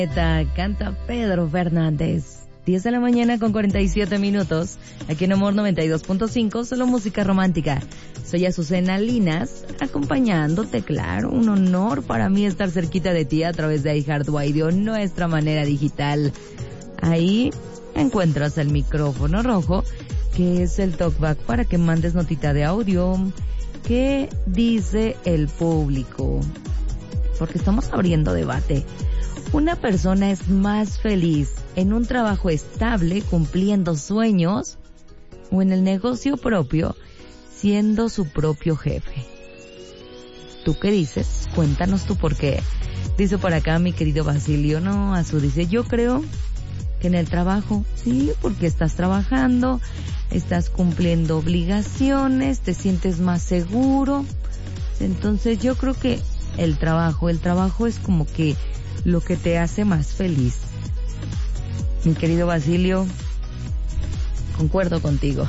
Canta Pedro Fernández. 10 de la mañana con 47 minutos. Aquí en Amor 92.5, solo música romántica. Soy Azucena Linas, acompañándote, claro. Un honor para mí estar cerquita de ti a través de iHeartRadio, nuestra manera digital. Ahí encuentras el micrófono rojo, que es el talkback para que mandes notita de audio. ¿Qué dice el público? Porque estamos abriendo debate. Una persona es más feliz en un trabajo estable, cumpliendo sueños, o en el negocio propio, siendo su propio jefe. ¿Tú qué dices? Cuéntanos tú por qué. Dice por acá mi querido Basilio, no, Azul, dice, yo creo que en el trabajo, sí, porque estás trabajando, estás cumpliendo obligaciones, te sientes más seguro. Entonces yo creo que el trabajo es como que lo que te hace más feliz. Mi querido Basilio, concuerdo contigo.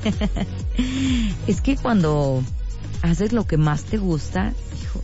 Es que cuando haces lo que más te gusta,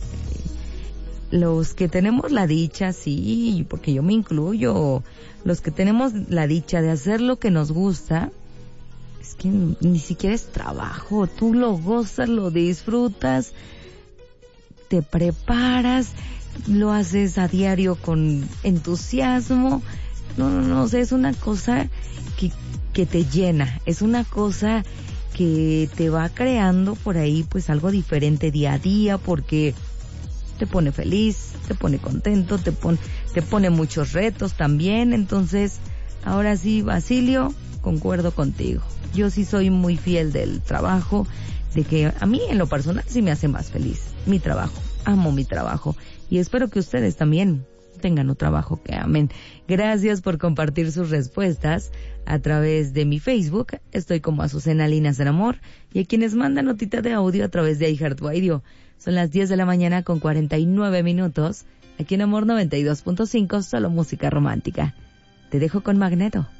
los que tenemos la dicha, sí, porque yo me incluyo, los que tenemos la dicha de hacer lo que nos gusta, es que ni siquiera es trabajo, tú lo gozas, lo disfrutas, te preparas, lo haces a diario con entusiasmo. No, o sea, es una cosa que te llena, es una cosa que te va creando por ahí pues algo diferente día a día, porque te pone feliz, te pone contento, te pone muchos retos también. Entonces, ahora sí, Basilio, concuerdo contigo. Yo sí soy muy fiel del trabajo, de que a mí en lo personal sí me hace más feliz mi trabajo. Amo mi trabajo y espero que ustedes también tengan un trabajo que amen. Gracias por compartir sus respuestas a través de mi Facebook. Estoy como Azucena Linas en Amor, y a quienes mandan notita de audio a través de iHeartRadio. Son las 10 de la mañana con 49 minutos. Aquí en Amor 92.5, solo música romántica. Te dejo con Magneto.